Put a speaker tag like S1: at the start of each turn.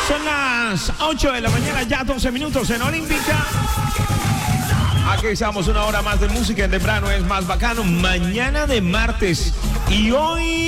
S1: Son las 8 de la mañana, ya 12 minutos en Olímpica. Aquí estamos una hora más de música en temprano, es más bacano. Mañana de martes. Y hoy